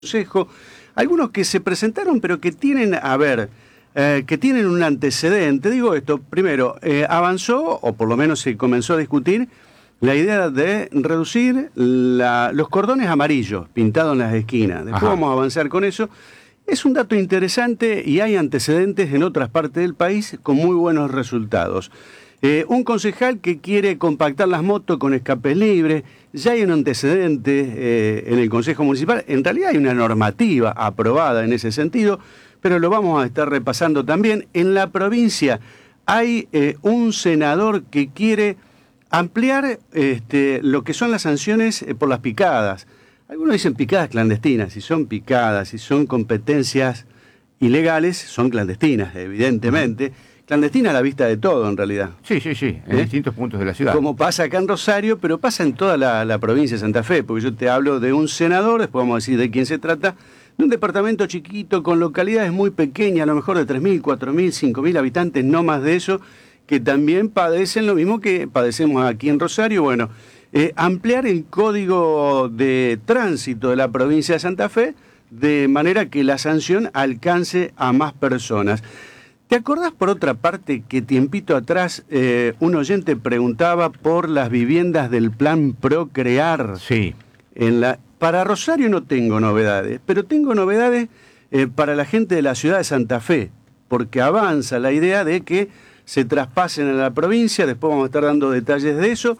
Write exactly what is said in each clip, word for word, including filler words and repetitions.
Consejo, algunos que se presentaron pero que tienen, a ver, eh, que tienen un antecedente. Digo esto, primero, eh, avanzó, o por lo menos se comenzó a discutir, la idea de reducir la, los cordones amarillos pintados en las esquinas. Después Ajá. vamos a avanzar con eso. Es un dato interesante y hay antecedentes en otras partes del país con muy buenos resultados. Eh, un concejal que quiere compactar las motos con escapes libres, ya hay un antecedente eh, en el Consejo Municipal, en realidad hay una normativa aprobada en ese sentido, pero lo vamos a estar repasando también. En la provincia hay eh, un senador que quiere ampliar este, lo que son las sanciones eh, por las picadas. Algunos dicen picadas clandestinas, si son picadas, si son competencias ilegales, son clandestinas, evidentemente. Clandestina a la vista de todo, en realidad. Sí, sí, sí, en ¿Eh? distintos puntos de la ciudad. Como pasa acá en Rosario, pero pasa en toda la, la provincia de Santa Fe, porque yo te hablo de un senador, después vamos a decir de quién se trata, de un departamento chiquito con localidades muy pequeñas, a lo mejor de tres mil, cuatro mil, cinco mil habitantes, no más de eso, que también padecen lo mismo que padecemos aquí en Rosario. Bueno, eh, ampliar el código de tránsito de la provincia de Santa Fe de manera que la sanción alcance a más personas. ¿Te acordás, por otra parte, que tiempito atrás eh, un oyente preguntaba por las viviendas del plan Procrear? Sí. En la, para Rosario no tengo novedades, pero tengo novedades eh, para la gente de la ciudad de Santa Fe, porque avanza la idea de que se traspasen a la provincia, después vamos a estar dando detalles de eso.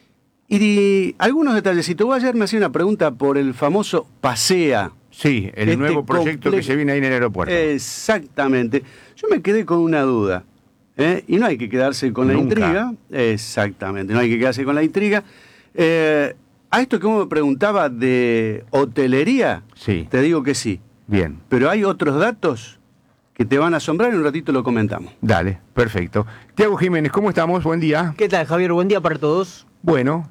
Y, y algunos detallecitos. Vos ayer me hacía una pregunta por el famoso PASEA. Sí, el este nuevo proyecto comple- que se viene ahí en el aeropuerto. Exactamente. Yo me quedé con una duda, ¿eh? Y no hay que quedarse con la Nunca. intriga. Exactamente, no hay que quedarse con la intriga. Eh, a esto que vos me preguntaba de hotelería, sí. Te digo que sí. Bien. Pero hay otros datos que te van a asombrar y un ratito lo comentamos. Dale, perfecto. Tiago Jiménez, ¿cómo estamos? Buen día. ¿Qué tal, Javier? Buen día para todos. Bueno,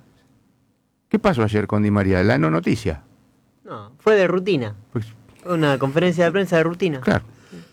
¿qué pasó ayer con Di María? La no noticia. No, fue de rutina. Pues, Una conferencia de prensa de rutina. Claro.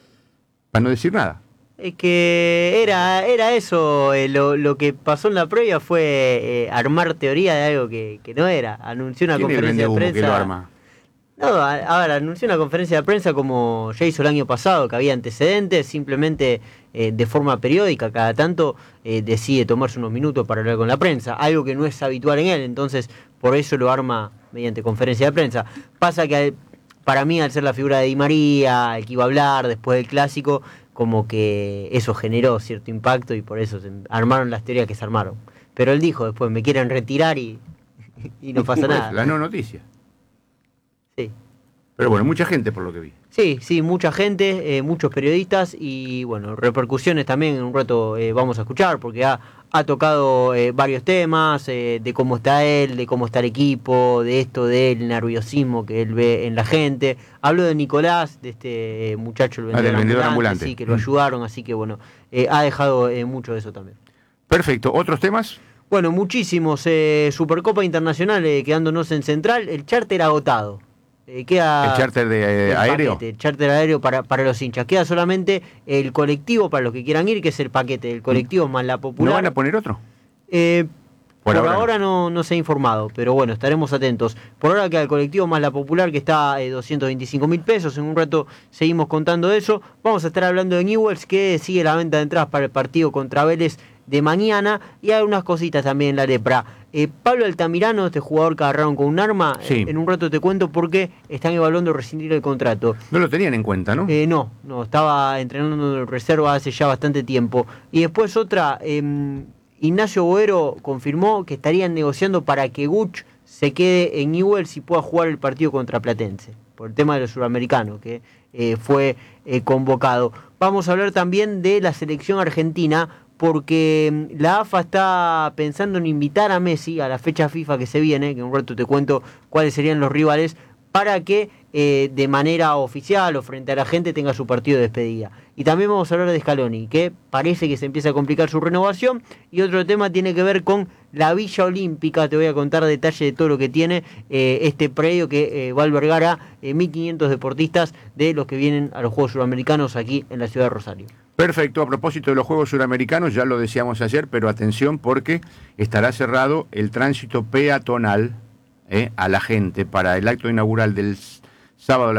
Para no decir nada. Es que era, era eso, eh, lo, lo que pasó en la previa fue eh, armar teoría de algo que, que no era. Anunció una ¿Quién conferencia de prensa. Que lo arma? No, a, a ver, anunció una conferencia de prensa como ya hizo el año pasado, que había antecedentes, simplemente eh, de forma periódica, cada tanto eh, decide tomarse unos minutos para hablar con la prensa, algo que no es habitual en él, entonces por eso lo arma mediante conferencia de prensa. Pasa que para mí, al ser la figura de Di María, el que iba a hablar después del clásico, como que eso generó cierto impacto y por eso se armaron las teorías que se armaron. Pero él dijo después, me quieren retirar y, y no pasa nada. La no noticia. Sí. Pero bueno, mucha gente por lo que vi. Sí, sí, mucha gente, eh, muchos periodistas y bueno, repercusiones también en un rato eh, vamos a escuchar porque ha, ha tocado eh, varios temas eh, de cómo está él, de cómo está el equipo, de esto del nerviosismo que él ve en la gente. Habló de Nicolás, de este eh, muchacho, el vendedor, ah, del vendedor ambulante, ambulante, sí, que lo ayudaron, así que bueno, eh, ha dejado eh, mucho de eso también. Perfecto, ¿otros temas? Bueno, muchísimos. Eh, Supercopa Internacional eh, quedándonos en Central, el charter agotado. Eh, queda ¿El charter de eh, el aéreo? Paquete, el charter aéreo para, para los hinchas. Queda solamente el colectivo para los que quieran ir, que es el paquete. El colectivo más la popular. ¿No van a poner otro? Eh, por, por ahora, ahora no. no, no se ha informado, pero bueno, estaremos atentos. Por ahora queda el colectivo más la popular, que está eh, doscientos veinticinco mil pesos. En un rato seguimos contando de eso. Vamos a estar hablando de Newell's, que sigue la venta de entradas para el partido contra Vélez de mañana, y hay unas cositas también en la lepra. Eh, Pablo Altamirano, este jugador que agarraron con un arma, sí. en un rato te cuento por qué están evaluando rescindir el contrato. No lo tenían en cuenta, ¿no? Eh, no, no, estaba entrenando en reserva hace ya bastante tiempo. Y después otra, eh, Ignacio Boero confirmó que estarían negociando para que Guch se quede en Newell's y pueda jugar el partido contra Platense, por el tema de los sudamericanos, que eh, fue eh, convocado. Vamos a hablar también de la selección argentina, porque la A F A está pensando en invitar a Messi a la fecha FIFA que se viene, que en un rato te cuento cuáles serían los rivales, para que eh, de manera oficial o frente a la gente tenga su partido de despedida. Y también vamos a hablar de Scaloni, que parece que se empieza a complicar su renovación. Y otro tema tiene que ver con la Villa Olímpica. Te voy a contar detalle de todo lo que tiene eh, este predio que eh, va a albergar a eh, mil quinientos deportistas de los que vienen a los Juegos Suramericanos aquí en la ciudad de Rosario. Perfecto, a propósito de los Juegos Suramericanos, ya lo decíamos ayer, pero atención porque estará cerrado el tránsito peatonal eh, a la gente para el acto inaugural del sábado.